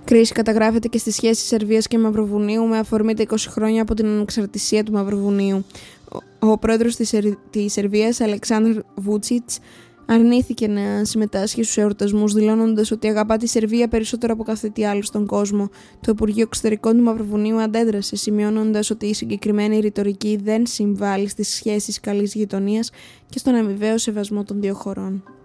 Κρίση καταγράφεται και στις σχέσεις Σερβίας και Μαυροβουνίου με αφορμή τα 20 χρόνια από την ανεξαρτησία του Μαυροβουνίου. Ο πρόεδρος της Σερβίας, Αλεξάνδρ Βούτσιτς, αρνήθηκε να συμμετάσχει στους εορτασμούς, δηλώνοντας ότι αγαπά τη Σερβία περισσότερο από κάθε τι άλλο στον κόσμο. Το Υπουργείο Εξωτερικών του Μαυροβουνίου αντέδρασε, σημειώνοντας ότι η συγκεκριμένη ρητορική δεν συμβάλλει στις σχέσεις καλής γειτονίας και στον αμοιβαίο σεβασμό των δύο χωρών.